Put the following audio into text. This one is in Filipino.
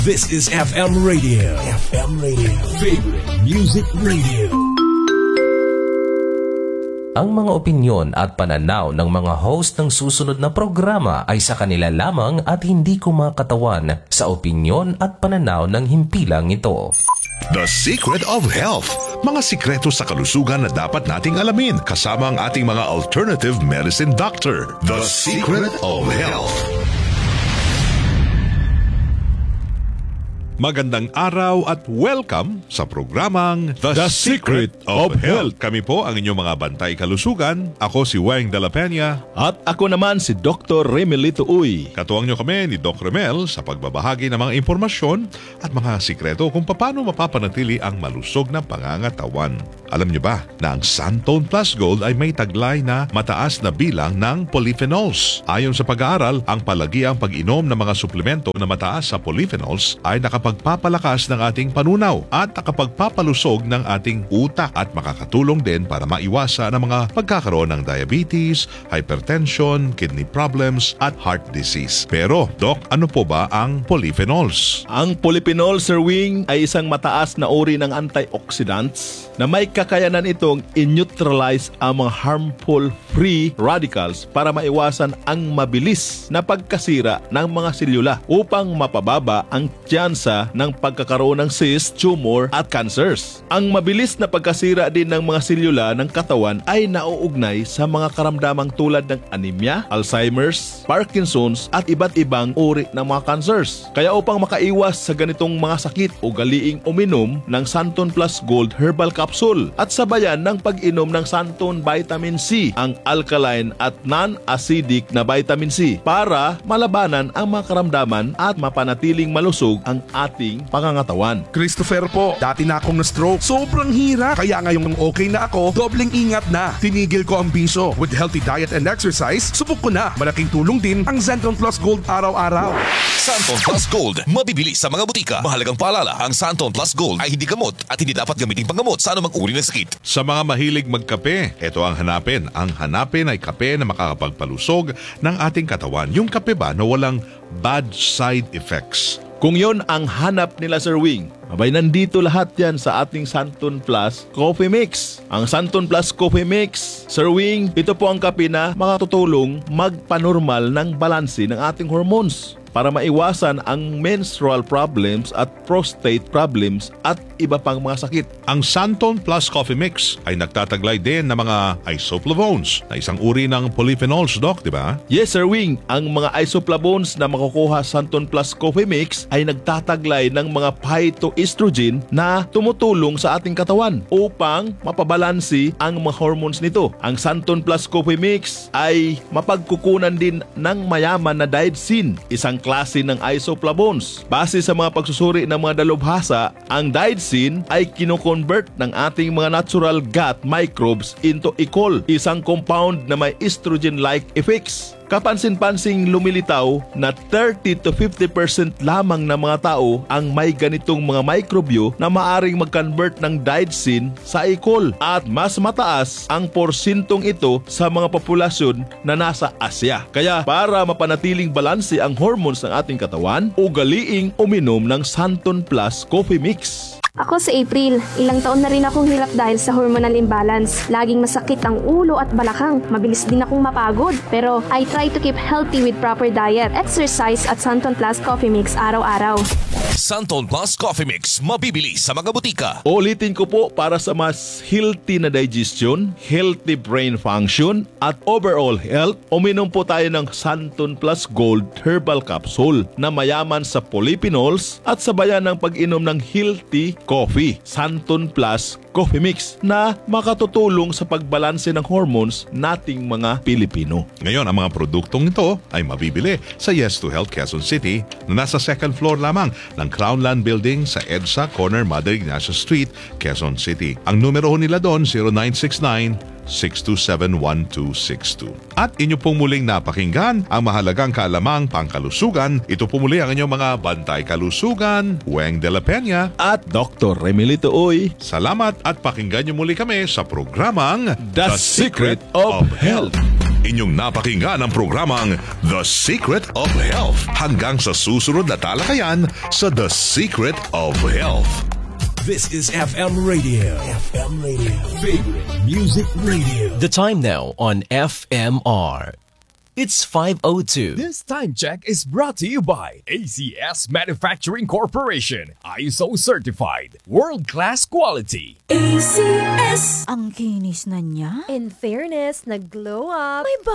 This is FM Radio. FM Radio. Favorite Music Radio. Ang mga opinyon at pananaw ng mga host ng susunod na programa ay sa kanila lamang at hindi kumakatawan sa opinyon at pananaw ng himpilang ito. The Secret of Health. Mga sikreto sa kalusugan na dapat nating alamin kasama ang ating mga alternative medicine doctor. The Secret of Health. Magandang araw at welcome sa programang The Secret of Health. Kami po ang inyong mga bantay kalusugan. Ako si Weng de la Peña. At ako naman si Dr. Remelito Uy. Katuwang niyo kami ni Doc Remel sa pagbabahagi ng mga impormasyon at mga sikreto kung paano mapapanatili ang malusog na pangangatawan. Alam niyo ba na ang Santone Plus Gold ay may taglay na mataas na bilang ng polyphenols? Ayon sa pag-aaral, ang palagiang pag-inom ng mga suplemento na mataas sa polyphenols ay nakapagpapalakas ng ating panunaw at nakapagpapalusog ng ating utak at makakatulong din para maiwasan ang mga pagkakaroon ng diabetes, hypertension, kidney problems at heart disease. Pero, Doc, ano po ba ang polyphenols? Ang polyphenol, Sir Wing, ay isang mataas na uri ng antioxidants na may kakayanan itong in-neutralize ang mga harmful free radicals para maiwasan ang mabilis na pagkasira ng mga selula upang mapababa ang tsansa ng pagkakaroon ng cyst, tumor at cancers. Ang mabilis na pagkasira din ng mga selula ng katawan ay nauugnay sa mga karamdamang tulad ng anemia, Alzheimer's, Parkinson's at iba't ibang uri ng mga cancers. Kaya upang makaiwas sa ganitong mga sakit, ugaliing uminom ng Santone Plus Gold Herbal Capsule at sabayan ng pag-inom ng Santone Vitamin C, ang alkaline at non-acidic na vitamin C para malabanan ang mga karamdaman at mapanatiling malusog ang ating pangangatawan. Christopher po, dati na akong na-stroke. Sobrang hirap. Kaya ngayong okay na ako, dobleng ingat na. Tinigil ko ang bisyo. With healthy diet and exercise, subok ko na. Malaking tulong din ang Santone Plus Gold araw-araw. Santone Plus Gold, mabibili sa mga butika. Mahalagang paalala, ang Santone Plus Gold ay hindi gamot at hindi dapat gamitin panggamot sa anumang uri ng sakit. Sa mga mahilig magkape, ito ang hanapin. Ang hanapin ay kape na makakapagpalusog ng ating katawan. Yung kape ba na walang bad side effects? Kung yon ang hanap nila, Sir Wing, abay nandito lahat yan sa ating Santone Plus Coffee Mix. Ang Santone Plus Coffee Mix, Sir Wing, ito po ang kape na makatutulong magpanormal ng balanse ng ating hormones para maiwasan ang menstrual problems at prostate problems at iba pang mga sakit. Ang Santone Plus Coffee Mix ay nagtataglay din ng mga isoflavones na isang uri ng polyphenols, Doc, di ba? Yes, Sir Wing. Ang mga isoflavones na makukuha sa Santone Plus Coffee Mix ay nagtataglay ng mga phytoestrogen na tumutulong sa ating katawan upang mapabalansi ang mga hormones nito. Ang Santone Plus Coffee Mix ay mapagkukunan din ng mayaman na digoxin, isang klase ng isoflavones. Base sa mga pagsusuri ng mga dalubhasa, ang digoxin ay kino-convert ng ating mga natural gut microbes into ecol, isang compound na may estrogen-like effects. Kapansin-pansing lumilitaw na 30 to 50% lamang ng mga tao ang may ganitong mga mikrobyo na maaring mag-convert ng digoxin sa ecol at mas mataas ang porsyentong ito sa mga populasyon na nasa Asya. Kaya para mapanatiling balanse ang hormones ng ating katawan, ugaliing uminom ng Santone Plus Coffee Mix. Ako si April. Ilang taon na rin akong hirap dahil sa hormonal imbalance. Laging masakit ang ulo at balakang. Mabilis din akong mapagod. Pero I try to keep healthy with proper diet, exercise at Santone Plus Coffee Mix araw-araw. Santone Plus Coffee Mix, mabibili sa mga butika. Ulitin ko po, para sa mas healthy na digestion, healthy brain function at overall health, uminom po tayo ng Santone Plus Gold Herbal Capsule na mayaman sa polyphenols at sabayan ng pag-inom ng healthy coffee, Santone Plus Coffee Mix, na makatutulong sa pagbalanse ng hormones nating mga Pilipino. Ngayon, ang mga produktong ito ay mabibili sa Yes to Health Quezon City na nasa second floor lamang ng Crownland Building sa EDSA Corner Mother Ignacia Street, Quezon City. Ang numero nila doon, 0969-627-1262. At inyo pong muling napakinggan ang mahalagang kaalamang pangkalusugan. Ito po muli ang inyong mga bantay kalusugan, Weng de la Peña at Dr. Remelito Uy. Salamat at pakinggan niyo muli kami sa programang The Secret of Health. Inyong napakinggan ang programang The Secret of Health. Hanggang sa susunod na talakayan sa The Secret of Health. This is FM Radio. FM Radio. Favorite music radio. The time now on FMR. It's 5:02. This time check is brought to you by ACS Manufacturing Corporation. ISO certified. World-class quality. ACS! Ang kinis na niya. In fairness, nag-glow up. May